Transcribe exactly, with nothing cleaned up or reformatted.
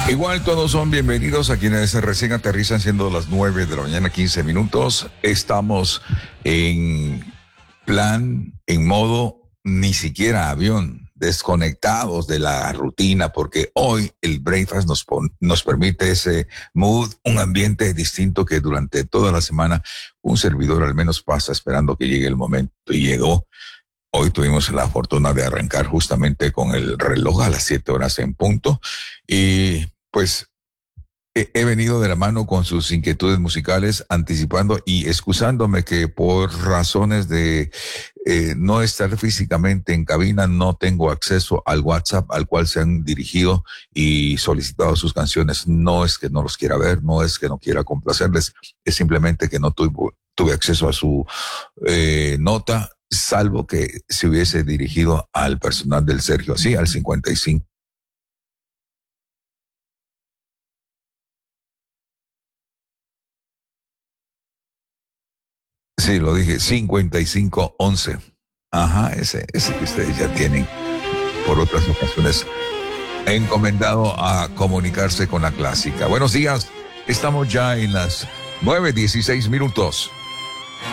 Igual todos son bienvenidos a quienes recién aterrizan, siendo las nueve de la mañana, quince minutos. Estamos en plan, en modo ni siquiera avión, desconectados de la rutina, porque hoy el Breakfast nos, pon, nos permite ese mood, un ambiente distinto que durante toda la semana un servidor al menos pasa esperando que llegue el momento, y llegó. Hoy tuvimos la fortuna de arrancar justamente con el reloj a las siete horas en punto, y pues he, he venido de la mano con sus inquietudes musicales, anticipando y excusándome que por razones de eh, no estar físicamente en cabina no tengo acceso al WhatsApp al cual se han dirigido y solicitado sus canciones. No es que no los quiera ver, no es que no quiera complacerles, es simplemente que no tuve, tuve acceso a su eh, nota, salvo que se hubiese dirigido al personal del Sergio, así al cincuenta y cinco. Sí, lo dije, cincuenta y cinco once. Ajá, ese, ese que ustedes ya tienen por otras ocasiones encomendado a comunicarse con la clásica. Buenos días, estamos ya en las nueve dieciséis minutos.